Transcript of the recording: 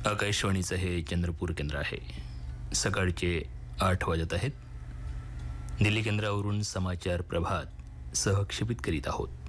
आकाशवाणीचं हे चंद्रपूर केंद्र आहे. सकाळचे 8 वाजत आहेत. दिल्ली केंद्रावरून समाचार प्रभात सहक्षेपित करीत आहोत.